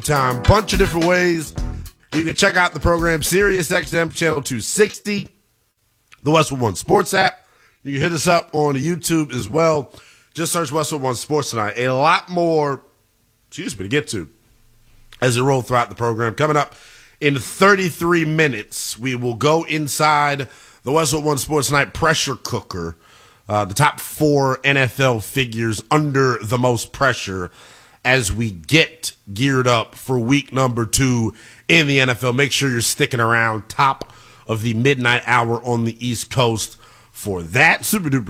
time. Bunch of different ways. You can check out the program, SiriusXM Channel 260, the Westwood One Sports app. You can hit us up on the YouTube as well. Just search Westwood One Sports tonight. A lot more, to get to as we roll throughout the program. Coming up in 33 minutes, we will go inside the Westwood One Sports Night pressure cooker. The top 4 NFL figures under the most pressure as we get geared up for week number 2 in the NFL. Make sure you're sticking around, top of the midnight hour on the East Coast for that super duper